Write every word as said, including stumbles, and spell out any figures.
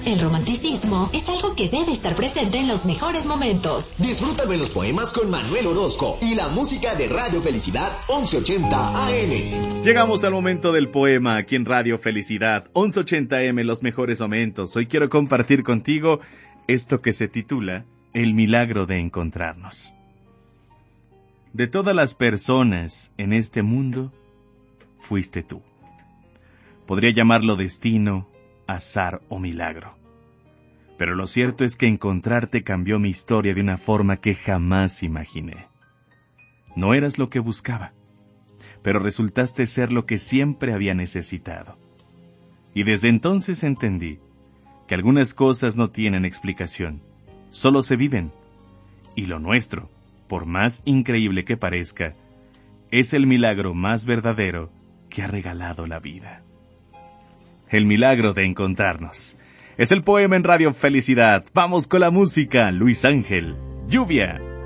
El romanticismo es algo que debe estar presente en los mejores momentos. Disfrútame los poemas con Manuel Orozco y la música de Radio Felicidad once ochenta A M. Llegamos al momento del poema aquí en Radio Felicidad once ochenta A M, los mejores momentos. Hoy quiero compartir contigo esto que se titula El milagro de encontrarnos. De todas las personas en este mundo, fuiste tú. Podría llamarlo destino, azar o milagro. Pero lo cierto es que encontrarte cambió mi historia de una forma que jamás imaginé. No eras lo que buscaba, pero resultaste ser lo que siempre había necesitado. Y desde entonces entendí que algunas cosas no tienen explicación, solo se viven. Y lo nuestro, por más increíble que parezca, es el milagro más verdadero que ha regalado la vida. El milagro de encontrarnos. Es el poema en Radio Felicidad. Vamos con la música, Luis Ángel. Lluvia.